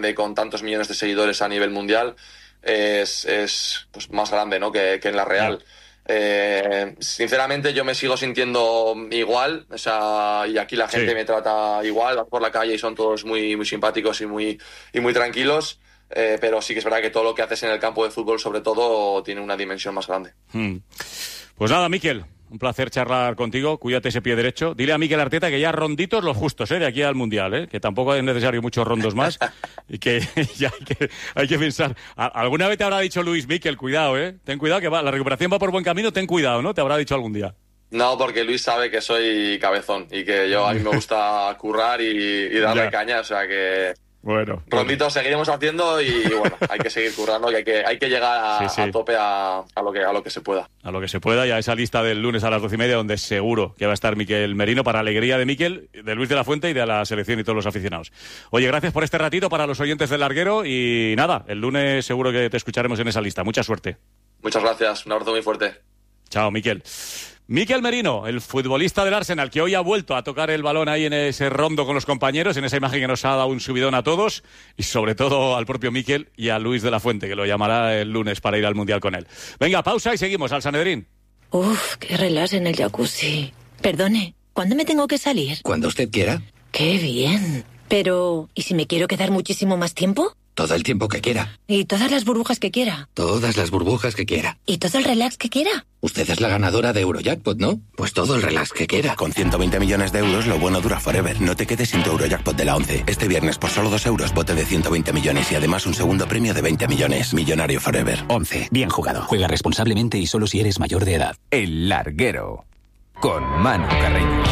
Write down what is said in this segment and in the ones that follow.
grande, con tantos millones de seguidores a nivel mundial, es pues más grande, ¿no? que en la Real. Sinceramente yo me sigo sintiendo igual, o sea, y aquí la gente me trata igual, vas por la calle y son todos muy, muy simpáticos y muy tranquilos, pero sí que es verdad que todo lo que haces en el campo de fútbol sobre todo tiene una dimensión más grande. Pues nada, Mikel, un placer charlar contigo, cuídate ese pie derecho. Dile a Mikel Arteta que ya ronditos los justos, de aquí al Mundial, que tampoco es necesario muchos rondos más y que ya hay que pensar. Alguna vez te habrá dicho Luis Mikel, cuidado, ten cuidado que la recuperación va por buen camino, ten cuidado, ¿no? Te habrá dicho algún día. No, porque Luis sabe que soy cabezón y que a mí me gusta currar y darle caña, o sea que... Bueno, prontito seguiremos haciendo y bueno, hay que seguir currando y hay que llegar a tope a lo que se pueda. A lo que se pueda y a esa lista del lunes a las 12:30 donde seguro que va a estar Mikel Merino para alegría de Mikel, de Luis de la Fuente y de la selección y todos los aficionados. Oye, gracias por este ratito para los oyentes del Larguero y nada, el lunes seguro que te escucharemos en esa lista. Mucha suerte. Muchas gracias, un abrazo muy fuerte. Chao, Mikel. Mikel Merino, el futbolista del Arsenal, que hoy ha vuelto a tocar el balón ahí en ese rondo con los compañeros, en esa imagen que nos ha dado un subidón a todos, y sobre todo al propio Mikel y a Luis de la Fuente, que lo llamará el lunes para ir al Mundial con él. Venga, pausa y seguimos al Sanedrín. Uf, qué relax en el jacuzzi. Perdone, ¿cuándo me tengo que salir? Cuando usted quiera. Qué bien. Pero, ¿y si me quiero quedar muchísimo más tiempo? Todo el tiempo que quiera. ¿Y todas las burbujas que quiera? Todas las burbujas que quiera. ¿Y todo el relax que quiera? Usted es la ganadora de Eurojackpot, ¿no? Pues todo el relax que quiera. Con 120 millones de euros, lo bueno dura forever. No te quedes sin tu Eurojackpot de la 11. Este viernes, por solo 2 euros, bote de 120 millones y además un segundo premio de 20 millones. Millonario forever. 11. Bien jugado. Juega responsablemente y solo si eres mayor de edad. El Larguero. Con Manu Carreño.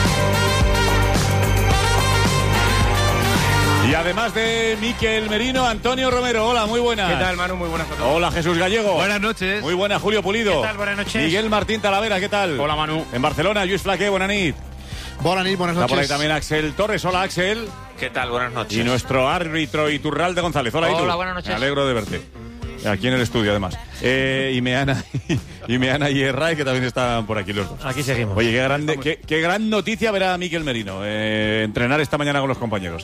Y además de Mikel Merino, Antonio Romero. Hola, muy buenas. ¿Qué tal, Manu? Muy buenas a todos. Hola, Jesús Gallego. Buenas noches. Muy buenas, Julio Pulido. ¿Qué tal? Buenas noches. Miguel Martín Talavera, ¿qué tal? Hola, Manu. En Barcelona, Lluís Flaqué, buenas nit. Buenas noches. Está por ahí también Axel Torres. Hola, Axel. ¿Qué tal? Buenas noches. Y nuestro árbitro Iturralde González. Hola, Itu. Hola, buenas noches. Me alegro de verte. Aquí en el estudio, además. Y Meana y Erray, que también están por aquí los dos. Aquí seguimos. Oye, qué gran noticia verá Mikel Merino. Entrenar esta mañana con los compañeros,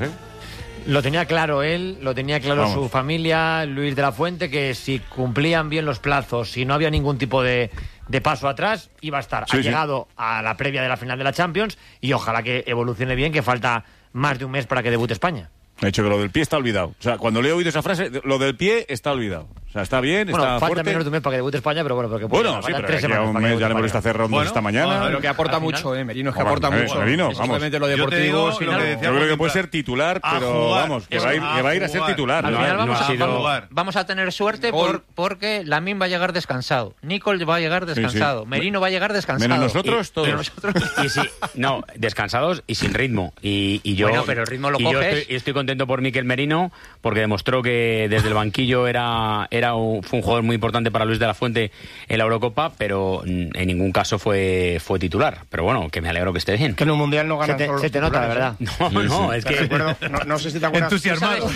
Lo tenía claro él, lo tenía claro su familia, Luis de la Fuente, que si cumplían bien los plazos, si no había ningún tipo de paso atrás, iba a estar. Ha llegado a la previa de la final de la Champions y ojalá que evolucione bien, que falta más de un mes para que debute España. Me ha dicho que lo del pie está olvidado. O sea, cuando le he oído esa frase, lo del pie está olvidado. O sea, está bien, bueno, está falta fuerte. menos de un mes para que debute España, pero bueno, porque bueno, sí, pero 3 semanas. Un mes ya le hemos visto hacer rondas esta mañana. Lo que aporta mucho, Merino, es que aporta mucho. Merino, vamos. Simplemente lo deportivo. Yo creo que puede ser titular, pero vamos, que va a ir a ser titular. Al final vamos a tener suerte porque Lamine va a llegar descansado, Nicol va a llegar descansado, Merino va a llegar descansado. Menos nosotros, todos. Y sí, no, descansados y sin ritmo. Y yo, bueno, pero el ritmo lo coges. Yo estoy contento por Mikel Merino porque demostró que desde el banquillo fue un jugador muy importante para Luis de la Fuente en la Eurocopa, pero en ningún caso fue titular. Pero bueno, que me alegro que esté bien. Que en un Mundial no ganan se te nota, la verdad. No, es que... No sé si te acuerdas. Entusiasmado.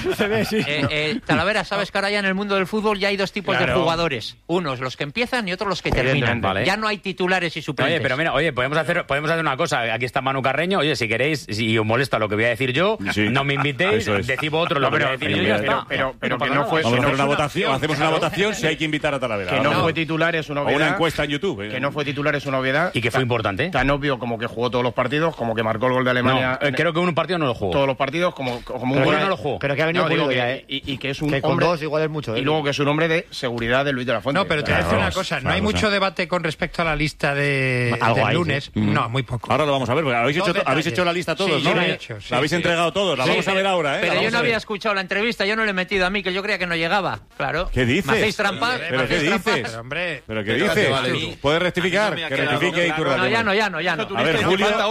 Talavera, sabes que ahora ya en el mundo del fútbol ya hay dos tipos de jugadores. Unos los que empiezan y otros los que terminan. Vale. Ya no hay titulares y suplentes. Oye, pero mira, podemos hacer una cosa. Aquí está Manu Carreño. Oye, si queréis, si os molesta lo que voy a decir yo, no me invitéis, decid otro lo que voy a decir yo y ya está. Pero que no fue... Vamos a hacer una votación, hacemos una votación si hay que invitar a Talavera. Que no fue titular es una obviedad. O una encuesta en YouTube. Que no fue titular es una obviedad. Y que fue importante. Tan obvio como que jugó todos los partidos, como que marcó el gol de Alemania. No, creo que un partido no lo jugó. Todos los partidos, como un gol no lo jugó. Pero que ha venido Pulido ya, y que es un que con hombre... dos igual es mucho. Y luego que es un hombre de seguridad de Luis de la Fuente. No, pero te voy a decir una cosa. No hay mucho debate con respecto a la lista del lunes. No, muy poco. Ahora lo vamos a ver, porque habéis hecho la lista todos, ¿no? Sí, he hecho. La habéis entregado todos. La vamos a ver ahora, Pero yo no había escuchado la entrevista, yo no le he metido a mí, que yo creía que no llegaba. Claro. ¿Qué dices? ¿Me hacéis trampas? ¿Pero qué dices? ¿Pero qué dices? ¿Puedes rectificar? Que rectifique y No, ya no. A ver,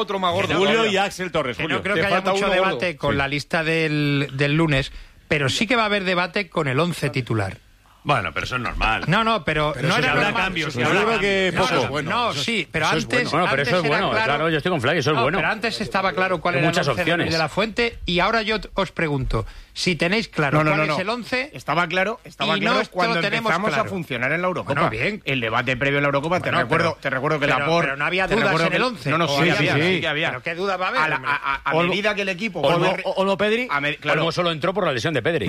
Julio y Axel Torres. Que no creo que haya mucho debate con la lista del lunes, pero sí que va a haber debate con el 11 titular. Bueno, pero eso es normal. No, pero no era habrá normal. cambios. Yo creo que poco. No, sí, pero antes... Bueno, pero eso es bueno. Claro, yo estoy con Flavio, eso es bueno. Pero antes estaba claro cuál era el 11 de la Fuente y ahora yo os pregunto, si tenéis claro cuál es el 11... Estaba claro cuando empezamos a funcionar en la Eurocopa. Bueno, bien. El debate previo en la Eurocopa, te recuerdo que Pero no había dudas en el 11. Sí que había. ¿Pero qué duda va a haber? A medida que el equipo... Olmo Pedri, Olmo solo entró por la lesión de Pedri.